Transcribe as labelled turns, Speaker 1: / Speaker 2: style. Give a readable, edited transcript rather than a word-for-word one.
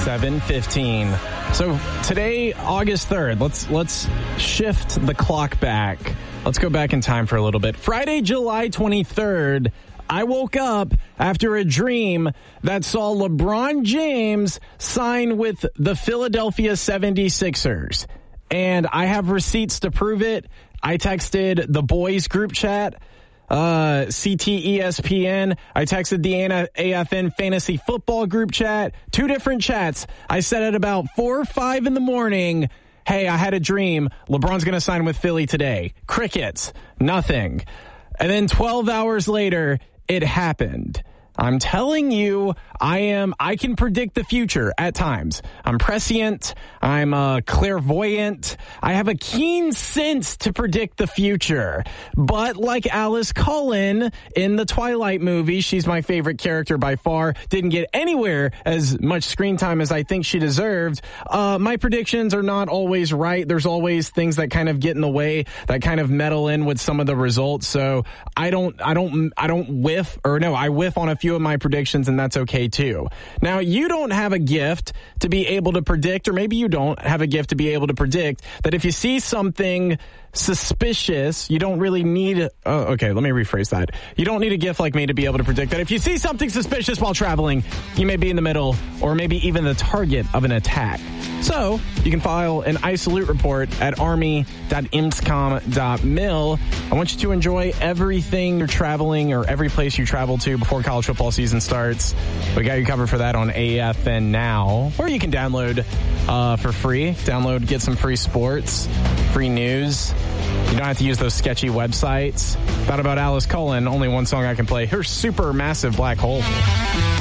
Speaker 1: 7:15. So today, August 3rd, let's shift the clock back. Let's go back in time for a little bit. Friday, July 23rd, I woke up after a dream that saw LeBron James sign with the Philadelphia 76ers. And I have receipts to prove it. I texted the boys group chat, CTESPN. I texted the AFN Fantasy Football group chat, 2 different chats. I said at about 4 or 5 in the morning, hey, I had a dream. LeBron's going to sign with Philly today. Crickets. Nothing. And then 12 hours later, it happened. I'm telling you, I can predict the future at times. I'm prescient. I'm clairvoyant. I have a keen sense to predict the future. But like Alice Cullen in the Twilight movie, she's my favorite character by far, didn't get anywhere as much screen time as I think she deserved. My predictions are not always right. There's always things that kind of get in the way, that kind of meddle in with some of the results. So I whiff on a few of my predictions, and that's okay too. Now, you don't have a gift to be able to predict, or maybe you don't have a gift to be able to predict that if you see something suspicious, you don't really need okay, let me rephrase that. You don't need a gift like me to be able to predict that if you see something suspicious while traveling, you may be in the middle or maybe even the target of an attack. So you can file an iSalute report at army.imscom.mil. I want you to enjoy everything you're traveling or every place you travel to before college football season starts. We got you covered for that on AFN Now, or you can download for free. Download, get some free sports, free news. You don't have to use those sketchy websites. Thought about Alice Cullen, only one song I can play. Her Super Massive Black Hole.